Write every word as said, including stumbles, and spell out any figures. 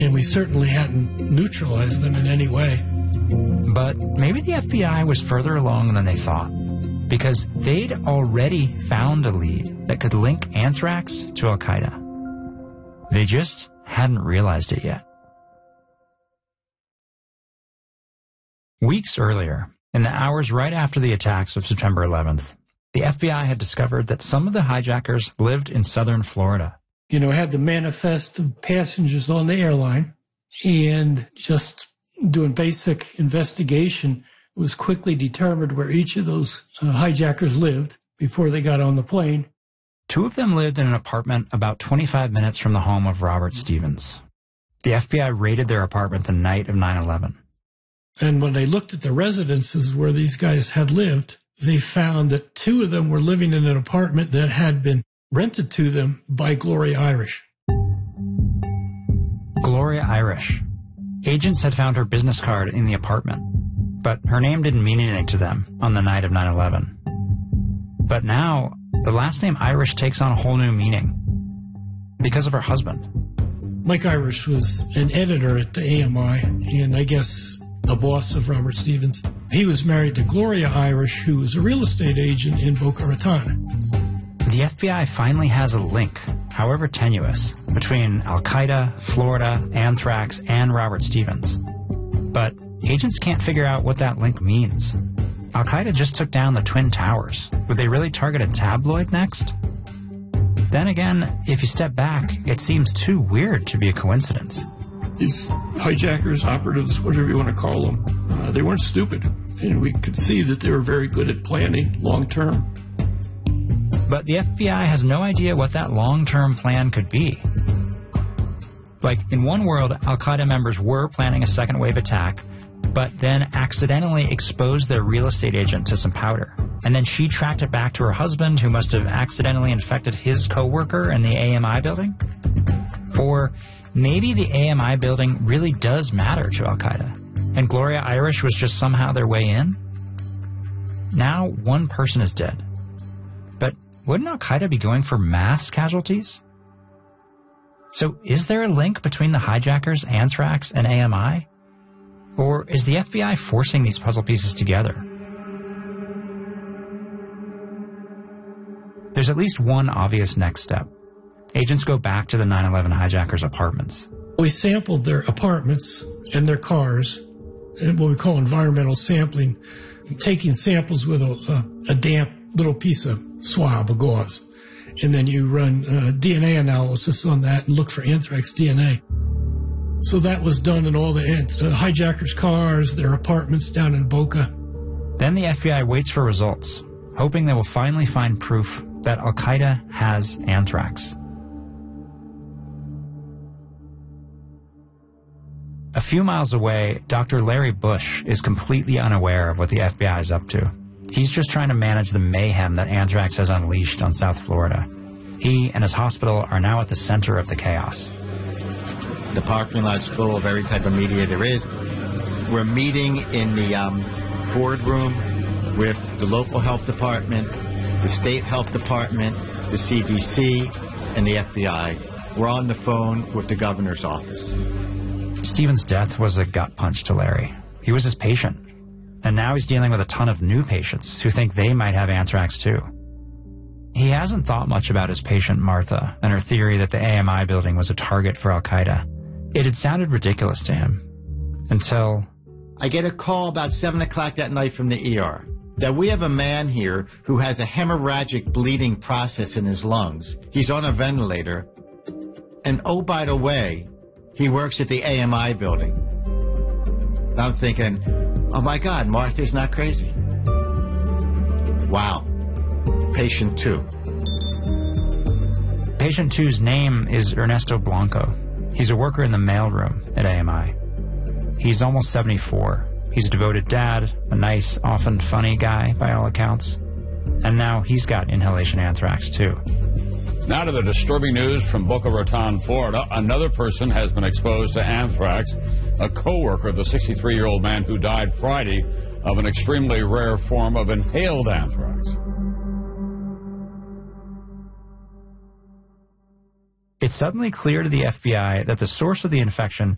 and we certainly hadn't neutralized them in any way. But maybe the F B I was further along than they thought, because they'd already found a lead that could link anthrax to Al-Qaeda. They just hadn't realized it yet. Weeks earlier, in the hours right after the attacks of September eleventh, the F B I had discovered that some of the hijackers lived in southern Florida. You know, had the manifest of passengers on the airline, and just doing basic investigation, it was quickly determined where each of those uh, hijackers lived before they got on the plane. Two of them lived in an apartment about twenty-five minutes from the home of Robert Stevens. The F B I raided their apartment the night of nine eleven. And when they looked at the residences where these guys had lived, they found that two of them were living in an apartment that had been rented to them by Gloria Irish. Gloria Irish. Agents had found her business card in the apartment, but her name didn't mean anything to them on the night of nine eleven. But now, the last name Irish takes on a whole new meaning because of her husband. Mike Irish was an editor at the A M I, and I guess a boss of Robert Stevens. He was married to Gloria Irish, who was a real estate agent in Boca Raton. The F B I finally has a link, however tenuous, between Al-Qaeda, Florida, anthrax, and Robert Stevens. But agents can't figure out what that link means. Al-Qaeda just took down the Twin Towers. Would they really target a tabloid next? Then again, if you step back, it seems too weird to be a coincidence. These hijackers, operatives, whatever you want to call them, uh, they weren't stupid. And we could see that they were very good at planning long term. But the F B I has no idea what that long-term plan could be. Like, in one world, Al-Qaeda members were planning a second wave attack, but then accidentally exposed their real estate agent to some powder. And then she tracked it back to her husband, who must have accidentally infected his coworker in the A M I building. Or maybe the A M I building really does matter to Al-Qaeda, and Gloria Irish was just somehow their way in? Now one person is dead. But wouldn't Al-Qaeda be going for mass casualties? So is there a link between the hijackers, anthrax, and A M I? Or is the F B I forcing these puzzle pieces together? There's at least one obvious next step. Agents go back to the nine eleven hijackers' apartments. We sampled their apartments and their cars, and what we call environmental sampling, taking samples with a, a, a damp little piece of swab, a gauze. And then you run uh, D N A analysis on that and look for anthrax D N A. So that was done in all the uh, hijackers' cars, their apartments down in Boca. Then the F B I waits for results, hoping they will finally find proof that Al-Qaeda has anthrax. A few miles away, Doctor Larry Bush is completely unaware of what the F B I is up to. He's just trying to manage the mayhem that anthrax has unleashed on South Florida. He and his hospital are now at the center of the chaos. The parking lot's full of every type of media there is. We're meeting in the um, boardroom with the local health department, the state health department, the C D C, and the F B I. We're on the phone with the governor's office. Stevens' death was a gut punch to Larry. He was his patient. And now he's dealing with a ton of new patients who think they might have anthrax too. He hasn't thought much about his patient Martha and her theory that the A M I building was a target for Al-Qaeda. It had sounded ridiculous to him. Until... I get a call about seven o'clock that night from the E R that we have a man here who has a hemorrhagic bleeding process in his lungs. He's on a ventilator. And oh, by the way, he works at the A M I building. I'm thinking, oh my God, Martha's not crazy. Wow. Patient two. Patient two's name is Ernesto Blanco. He's a worker in the mailroom at A M I. He's almost seventy-four. He's a devoted dad, a nice, often funny guy by all accounts. And now he's got inhalation anthrax too. Now to the disturbing news from Boca Raton, Florida. Another person has been exposed to anthrax, a co-worker of the sixty-three-year-old man who died Friday of an extremely rare form of inhaled anthrax. It's suddenly clear to the F B I that the source of the infection